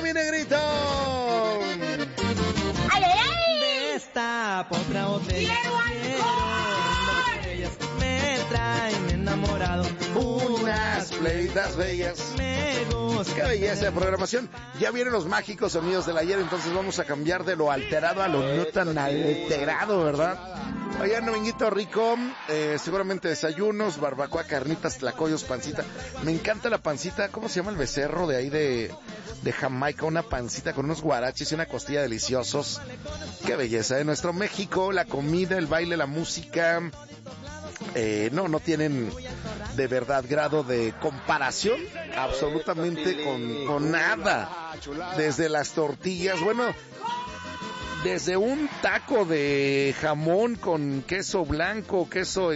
mi negrito. ¡Ay, ay, ay! Destapa otra botella. ¡Quiero alcohol! Ellas me traen enamorado. Unas pleitas bellas. Me gusta. Qué belleza de programación. Ya vienen los mágicos sonidos del ayer, entonces vamos a cambiar de lo alterado a lo no tan alterado, ¿verdad? Oigan, dominguito rico, seguramente desayunos, barbacoa, carnitas, tlacoyos, pancita. Me encanta la pancita, ¿cómo se llama el becerro de ahí de Jamaica? Una pancita con unos guaraches y una costilla deliciosos. Qué belleza, Nuestro México, la comida, el baile, la música, no tienen de verdad grado de comparación absolutamente con nada. Desde las tortillas, desde un taco de jamón con queso blanco, queso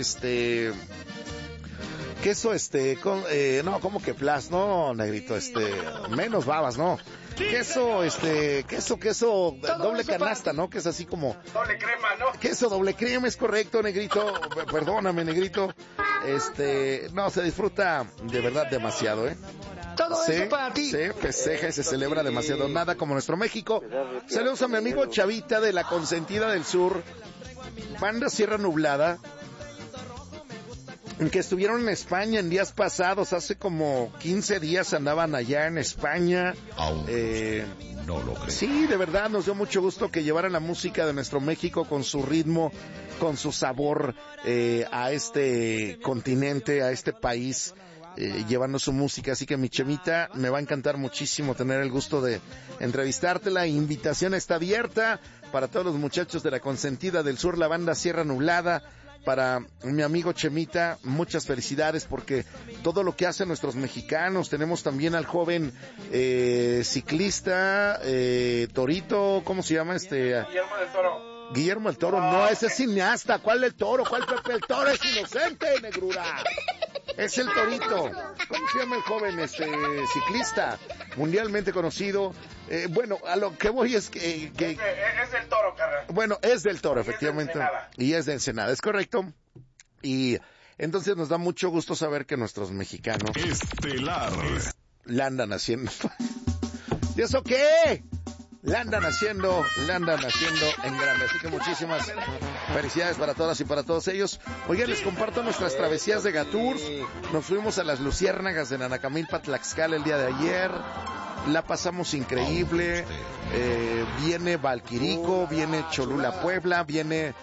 ¿cómo que plas? No, negrito, menos babas, no. Queso, doble canasta, ¿no? Que es así como... Doble crema, ¿no? Queso doble crema, es correcto, negrito. Perdóname, negrito. No, se disfruta de verdad demasiado, Todo eso para ti. Se festeja y se celebra demasiado. Nada como nuestro México. Saludos a mi amigo Chavita de la Consentida del Sur. Banda Sierra Nublada. Que estuvieron en España en días pasados. Hace como 15 días andaban allá en España. No lo creo. Sí, de verdad, nos dio mucho gusto que llevaran la música de nuestro México con su ritmo, con su sabor, a este continente, a este país, llevando su música. Así que mi Chemita, me va a encantar muchísimo tener el gusto de entrevistarte. La invitación está abierta para todos los muchachos de la Consentida del Sur, la banda Sierra Nublada. Para mi amigo Chemita, muchas felicidades porque todo lo que hacen nuestros mexicanos. Tenemos también al joven ciclista, Torito, ¿cómo se llama Guillermo del Toro. Guillermo el Toro, no, ese es cineasta. ¿Cuál el Toro? ¿Cuál Pepe el Toro? Es inocente, negrura. Es el Torito. ¿Cómo se llama el joven ciclista? Mundialmente conocido. A lo que voy es que... Es del Toro, carnal. Bueno, es del Toro, efectivamente. Y es de Ensenada, es correcto. Y entonces nos da mucho gusto saber que nuestros mexicanos... Estelar. La andan haciendo. ¿Y eso qué? La andan haciendo en grande. Así que muchísimas felicidades para todas y para todos ellos. Oigan, les comparto nuestras travesías de Gaturs. Nos fuimos a las Luciérnagas de Nanacamilpa, Tlaxcala el día de ayer. La pasamos increíble. Viene Valquirico, viene Cholula, Puebla, viene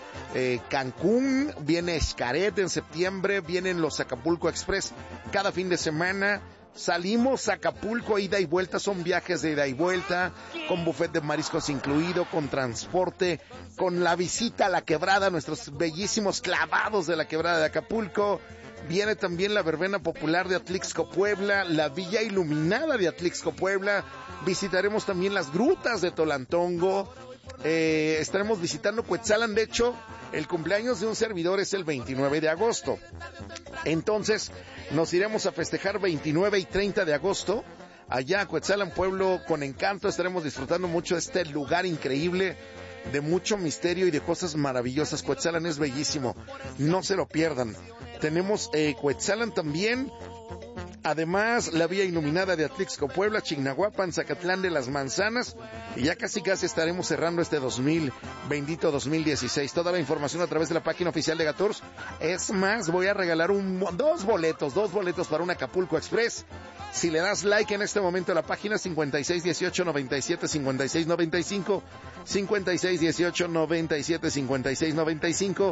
Cancún, viene Xcaret en septiembre, vienen los Acapulco Express cada fin de semana. Salimos a Acapulco, ida y vuelta, son viajes de ida y vuelta, con buffet de mariscos incluido, con transporte, con la visita a la quebrada, nuestros bellísimos clavados de la quebrada de Acapulco. Viene también la verbena popular de Atlixco, Puebla, la villa iluminada de Atlixco, Puebla. Visitaremos también las grutas de Tolantongo. Estaremos visitando Cuetzalan. De hecho, el cumpleaños de un servidor es el 29 de agosto. Entonces, nos iremos a festejar 29 y 30 de agosto. Allá, Cuetzalan, pueblo con encanto. Estaremos disfrutando mucho de este lugar increíble, de mucho misterio y de cosas maravillosas. Cuetzalan es bellísimo. No se lo pierdan. Tenemos Cuetzalan también. Además, la vía iluminada de Atlixco, Puebla, Chignahuapan, Zacatlán de las Manzanas. Y ya casi estaremos cerrando este 2016. Toda la información a través de la página oficial de Gators. Es más, voy a regalar dos boletos para un Acapulco Express. Si le das like en este momento a la página 5618-97-5695, 5618-97-5695,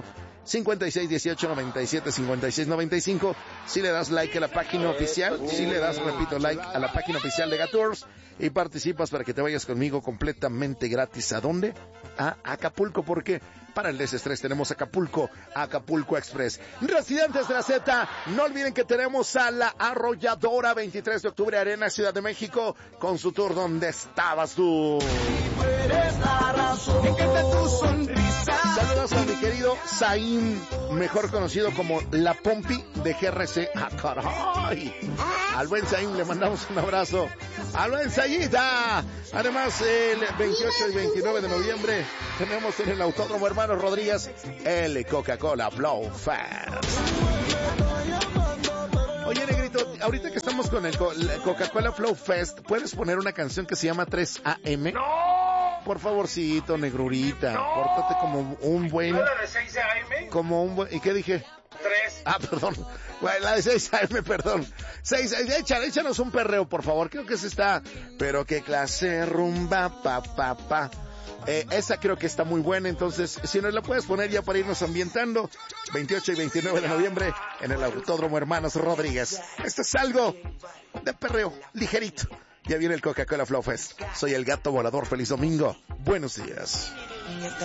5618-97-5695. Si le das like a la página oficial, si le das, repito, like a la página oficial de Gators y participas para que te vayas conmigo completamente gratis. ¿A dónde? A Acapulco, porque para el desestrés tenemos Acapulco Express. Residentes de la Z, no olviden que tenemos a La Arrolladora, 23 de octubre, Arena, Ciudad de México, con su tour ¿Dónde estabas tú? Eres la razón. Me encanta tu sonrisa. Saludos a mi querido Zain, mejor conocido como La Pompi de GRC. ¡Ah, caray! Al buen Zain le mandamos un abrazo. ¡Al buen Zayita! Además, el 28 y 29 de noviembre tenemos en el Autódromo Hermanos Rodríguez el Coca-Cola Blow Fest. Oye, negrito, ahorita que estamos con el Coca-Cola Flow Fest, ¿puedes poner una canción que se llama 3 AM? ¡No! Por favorcito, negrurita. No. Pórtate como un buen... ¿No la de 6 AM? Como un buen... ¿Y qué dije? 3. Ah, perdón. Bueno, la de 6 AM, perdón. 6, échanos un perreo, por favor. Creo que ese está... Pero qué clase rumba, pa. Esa creo que está muy buena, entonces, si nos la puedes poner ya para irnos ambientando, 28 y 29 de noviembre en el Autódromo Hermanos Rodríguez. Esto es algo de perreo, ligerito. Ya viene el Coca-Cola Flow Fest. Soy el Gato Volador, feliz domingo. Buenos días.